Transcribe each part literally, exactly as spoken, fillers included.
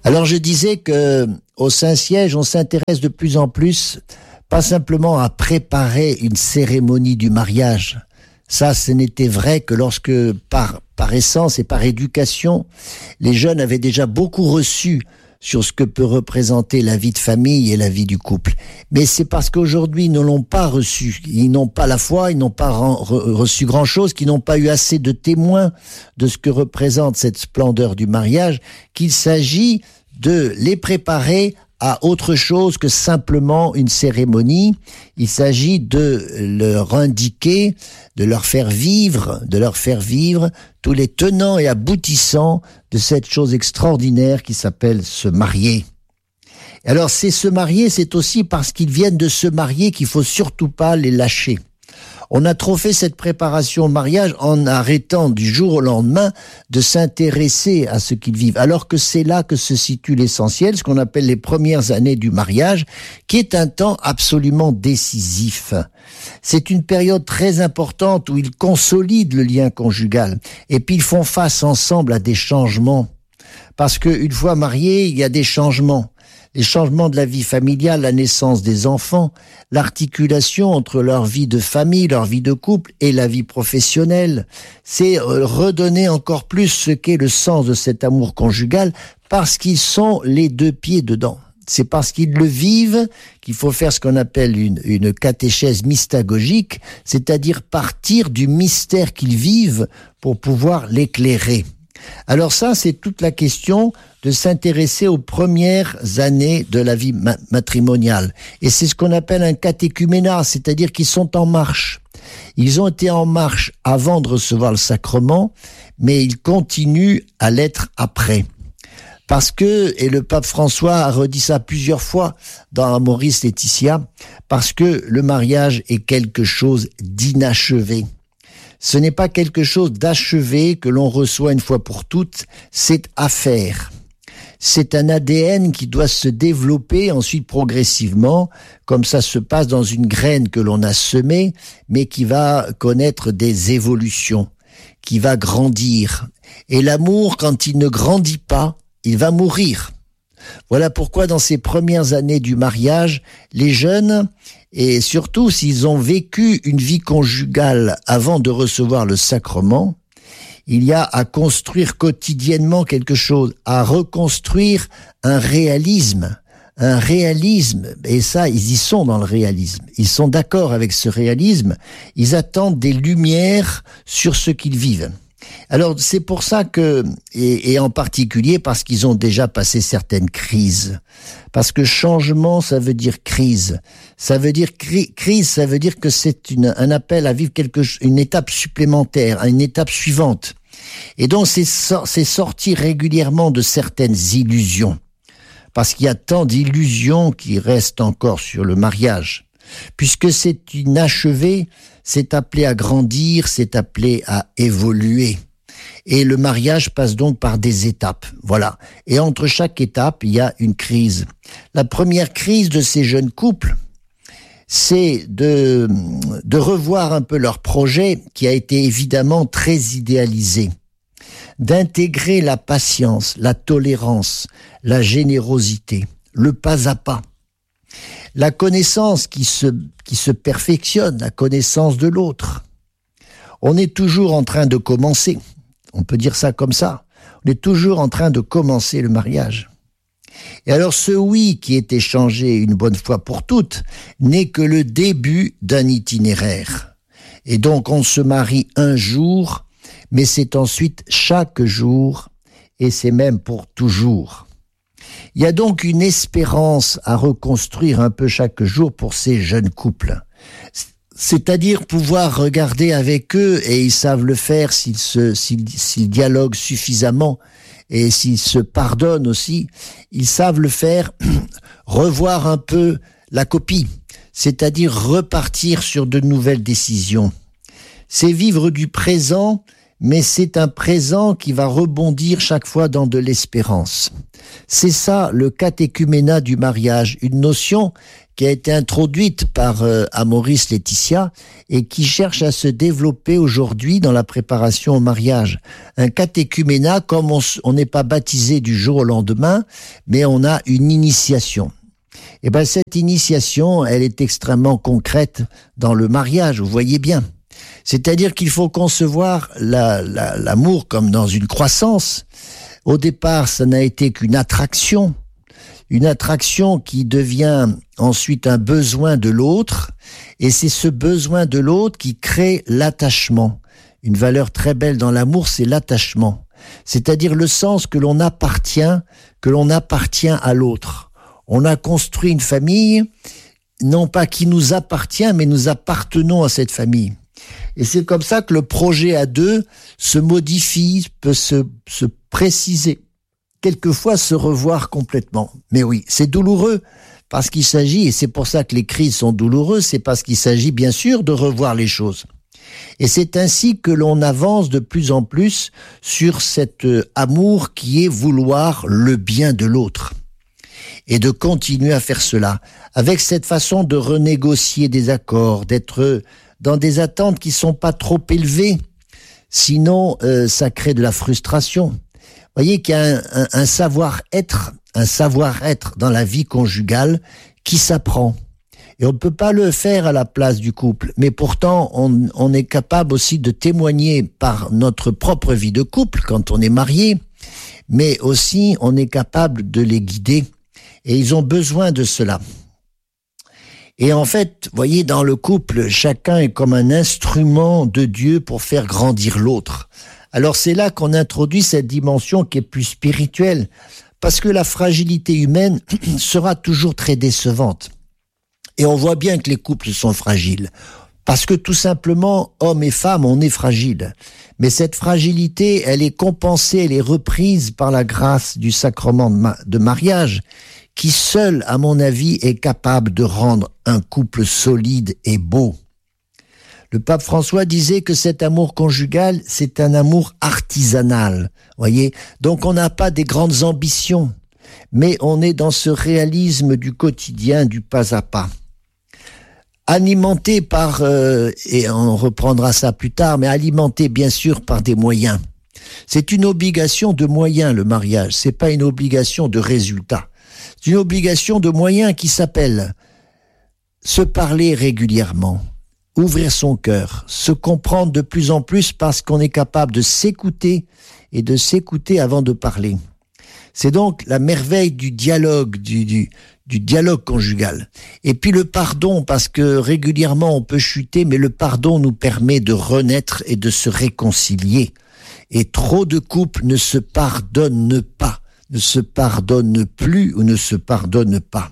Alors je disais que au Saint-Siège, on s'intéresse de plus en plus, pas simplement à préparer une cérémonie du mariage. Ça, ce n'était vrai que lorsque, par, par essence et par éducation, les jeunes avaient déjà beaucoup reçu sur ce que peut représenter la vie de famille et la vie du couple. Mais c'est parce qu'aujourd'hui, ils ne l'ont pas reçu. Ils n'ont pas la foi, ils n'ont pas reçu grand-chose, qu'ils n'ont pas eu assez de témoins de ce que représente cette splendeur du mariage, qu'il s'agit de les préparer à autre chose que simplement une cérémonie. Il s'agit de leur indiquer, de leur faire vivre, de leur faire vivre tous les tenants et aboutissants de cette chose extraordinaire qui s'appelle se marier. Alors c'est se marier, c'est aussi parce qu'ils viennent de se marier qu'il faut surtout pas les lâcher. On a trop fait cette préparation au mariage en arrêtant du jour au lendemain de s'intéresser à ce qu'ils vivent, alors que c'est là que se situe l'essentiel, ce qu'on appelle les premières années du mariage, qui est un temps absolument décisif. C'est une période très importante où ils consolident le lien conjugal, et puis ils font face ensemble à des changements. Parce qu'une fois mariés, il y a des changements. Les changements de la vie familiale, la naissance des enfants, l'articulation entre leur vie de famille, leur vie de couple et la vie professionnelle. C'est redonner encore plus ce qu'est le sens de cet amour conjugal parce qu'ils sont les deux pieds dedans. C'est parce qu'ils le vivent qu'il faut faire ce qu'on appelle une, une catéchèse mystagogique, c'est-à-dire partir du mystère qu'ils vivent pour pouvoir l'éclairer. Alors ça, c'est toute la question de s'intéresser aux premières années de la vie ma- matrimoniale. Et c'est ce qu'on appelle un catéchuménat, c'est-à-dire qu'ils sont en marche. Ils ont été en marche avant de recevoir le sacrement, mais ils continuent à l'être après. Parce que, et le pape François a redit ça plusieurs fois dans Amoris Laetitia, parce que le mariage est quelque chose d'inachevé. Ce n'est pas quelque chose d'achevé que l'on reçoit une fois pour toutes, c'est à faire. C'est un A D N qui doit se développer ensuite progressivement, comme ça se passe dans une graine que l'on a semée, mais qui va connaître des évolutions, qui va grandir. Et l'amour, quand il ne grandit pas, il va mourir. Voilà pourquoi dans ces premières années du mariage, les jeunes, et surtout s'ils ont vécu une vie conjugale avant de recevoir le sacrement, il y a à construire quotidiennement quelque chose, à reconstruire un réalisme, un réalisme, et ça, ils y sont dans le réalisme. Ils sont d'accord avec ce réalisme, ils attendent des lumières sur ce qu'ils vivent. Alors c'est pour ça que, et, et en particulier parce qu'ils ont déjà passé certaines crises, parce que changement ça veut dire crise, ça veut dire cri- crise, ça veut dire que c'est une, un appel à vivre quelque, une étape supplémentaire, une étape suivante, et donc c'est, so- c'est sortir régulièrement de certaines illusions, parce qu'il y a tant d'illusions qui restent encore sur le mariage. Puisque c'est inachevé, c'est appelé à grandir, c'est appelé à évoluer. Et le mariage passe donc par des étapes, voilà. Et entre chaque étape, il y a une crise. La première crise de ces jeunes couples, c'est de, de revoir un peu leur projet qui a été évidemment très idéalisé. D'intégrer la patience, la tolérance, la générosité, le pas à pas. La connaissance qui se, qui se perfectionne, la connaissance de l'autre. On est toujours en train de commencer. On peut dire ça comme ça. On est toujours en train de commencer le mariage. Et alors ce oui qui est échangé une bonne fois pour toutes n'est que le début d'un itinéraire. Et donc on se marie un jour, mais c'est ensuite chaque jour, et c'est même pour toujours. Il y a donc une espérance à reconstruire un peu chaque jour pour ces jeunes couples. C'est-à-dire pouvoir regarder avec eux, et ils savent le faire s'ils, se, s'ils, s'ils dialoguent suffisamment et s'ils se pardonnent aussi, ils savent le faire, revoir un peu la copie, c'est-à-dire repartir sur de nouvelles décisions. C'est vivre du présent, mais c'est un présent qui va rebondir chaque fois dans de l'espérance. C'est ça le catéchuménat du mariage, une notion qui a été introduite par euh, Amoris Laetitia et qui cherche à se développer aujourd'hui dans la préparation au mariage. Un catéchuménat, comme on n'est pas baptisé du jour au lendemain, mais on a une initiation. Et bien cette initiation, elle est extrêmement concrète dans le mariage, vous voyez bien. C'est-à-dire qu'il faut concevoir la, la, l'amour comme dans une croissance. Au départ, ça n'a été qu'une attraction, une attraction qui devient ensuite un besoin de l'autre, et c'est ce besoin de l'autre qui crée l'attachement. Une valeur très belle dans l'amour, c'est l'attachement. C'est-à-dire le sens que l'on appartient, que l'on appartient à l'autre. On a construit une famille, non pas qui nous appartient, mais nous appartenons à cette famille. Et c'est comme ça que le projet à deux se modifie, peut se, se préciser, quelquefois se revoir complètement. Mais oui, c'est douloureux, parce qu'il s'agit, et c'est pour ça que les crises sont douloureuses, c'est parce qu'il s'agit bien sûr de revoir les choses. Et c'est ainsi que l'on avance de plus en plus sur cet amour qui est vouloir le bien de l'autre. Et de continuer à faire cela, avec cette façon de renégocier des accords, d'être dans des attentes qui sont pas trop élevées, sinon euh, ça crée de la frustration. Vous voyez qu'il y a un, un, un savoir-être, un savoir-être dans la vie conjugale qui s'apprend. Et on ne peut pas le faire à la place du couple, mais pourtant on, on est capable aussi de témoigner par notre propre vie de couple quand on est marié, mais aussi on est capable de les guider. Et ils ont besoin de cela. Et en fait, vous voyez, dans le couple, chacun est comme un instrument de Dieu pour faire grandir l'autre. Alors c'est là qu'on introduit cette dimension qui est plus spirituelle, parce que la fragilité humaine sera toujours très décevante. Et on voit bien que les couples sont fragiles, parce que tout simplement, hommes et femmes, on est fragiles. Mais cette fragilité, elle est compensée, elle est reprise par la grâce du sacrement de, ma- de mariage, qui seul, à mon avis, est capable de rendre un couple solide et beau. Le pape François disait que cet amour conjugal, c'est un amour artisanal, voyez. Donc on n'a pas des grandes ambitions, mais on est dans ce réalisme du quotidien, du pas à pas. Alimenté par, euh, et on reprendra ça plus tard, mais alimenté bien sûr par des moyens. C'est une obligation de moyens, le mariage, c'est pas une obligation de résultat. C'est une obligation de moyens qui s'appelle se parler régulièrement, ouvrir son cœur, se comprendre de plus en plus parce qu'on est capable de s'écouter et de s'écouter avant de parler. C'est donc la merveille du dialogue, du, du, du dialogue conjugal. Et puis le pardon, parce que régulièrement on peut chuter, mais le pardon nous permet de renaître et de se réconcilier. Et trop de couples ne se pardonnent pas. ne se pardonne plus ou ne se pardonne pas.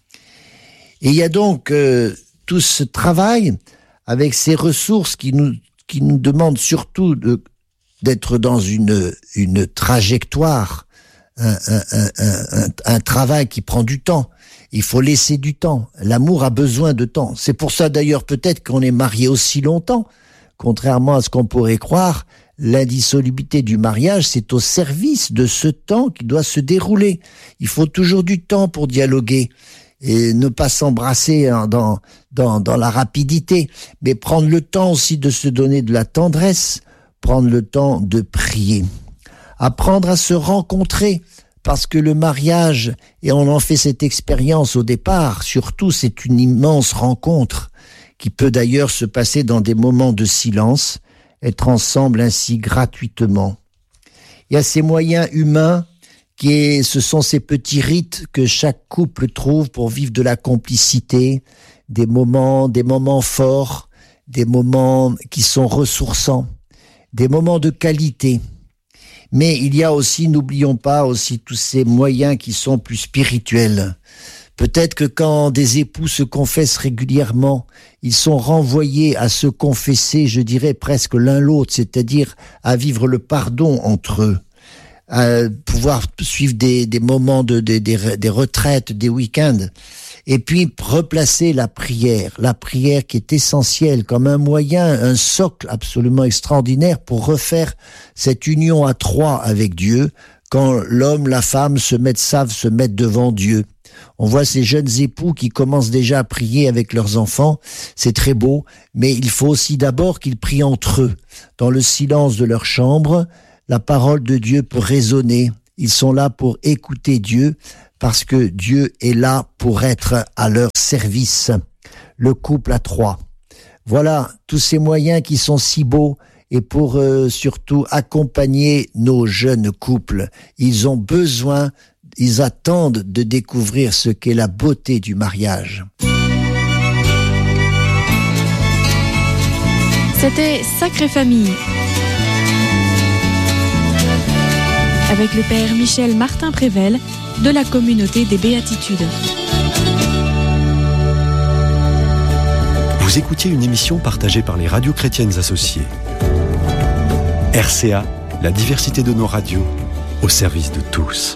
Et il y a donc euh, tout ce travail avec ces ressources qui nous, qui nous demandent surtout de, d'être dans une, une trajectoire, un, un, un, un, un travail qui prend du temps. Il faut laisser du temps. L'amour a besoin de temps. C'est pour ça d'ailleurs peut-être qu'on est marié aussi longtemps, contrairement à ce qu'on pourrait croire. L'indissolubilité du mariage, c'est au service de ce temps qui doit se dérouler. Il faut toujours du temps pour dialoguer et ne pas s'embrasser dans, dans, dans la rapidité, mais prendre le temps aussi de se donner de la tendresse, prendre le temps de prier. Apprendre à se rencontrer, parce que le mariage, et on en fait cette expérience au départ, surtout c'est une immense rencontre qui peut d'ailleurs se passer dans des moments de silence, être ensemble ainsi gratuitement. Il y a ces moyens humains, qui est, ce sont ces petits rites que chaque couple trouve pour vivre de la complicité, des moments, des moments forts, des moments qui sont ressourçants, des moments de qualité. Mais il y a aussi, n'oublions pas, aussi tous ces moyens qui sont plus spirituels. Peut-être que quand des époux se confessent régulièrement, ils sont renvoyés à se confesser, je dirais presque l'un l'autre, c'est-à-dire à vivre le pardon entre eux, à pouvoir suivre des, des moments, de, des, des, des retraites, des week-ends, et puis replacer la prière, la prière qui est essentielle comme un moyen, un socle absolument extraordinaire pour refaire cette union à trois avec Dieu, quand l'homme, la femme se mettent, savent se mettre devant Dieu. On voit ces jeunes époux qui commencent déjà à prier avec leurs enfants, c'est très beau, mais il faut aussi d'abord qu'ils prient entre eux. Dans le silence de leur chambre, la parole de Dieu peut résonner. Ils sont là pour écouter Dieu, parce que Dieu est là pour être à leur service. Le couple à trois. Voilà tous ces moyens qui sont si beaux et pour euh, surtout accompagner nos jeunes couples. Ils ont besoin, ils attendent de découvrir ce qu'est la beauté du mariage. C'était Sacrée Famille avec le père Michel Martin-Prével de la communauté des Béatitudes. Vous écoutiez une émission partagée par les radios chrétiennes associées. R C A, la diversité de nos radios, au service de tous.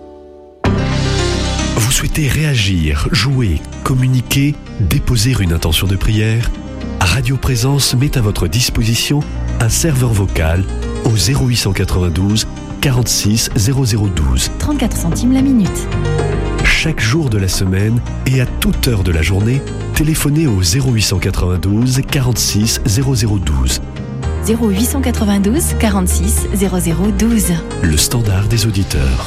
Vous souhaitez réagir, jouer, communiquer, déposer une intention de prière? Radio Présence met à votre disposition un serveur vocal au zéro huit cent quatre-vingt-douze quarante-six zéro zéro douze. trente-quatre centimes la minute. Chaque jour de la semaine et à toute heure de la journée, téléphonez au zéro huit cent quatre-vingt-douze quarante-six zéro zéro douze. zéro huit cent quatre-vingt-douze quarante-six zéro zéro douze. Le standard des auditeurs.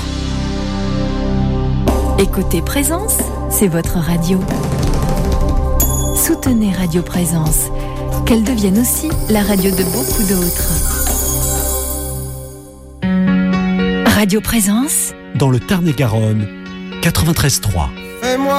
Écoutez Présence, c'est votre radio. Soutenez Radio Présence, qu'elle devienne aussi la radio de beaucoup d'autres. Radio Présence, dans le Tarn-et-Garonne, quatre-vingt-treize trois. Fais-moi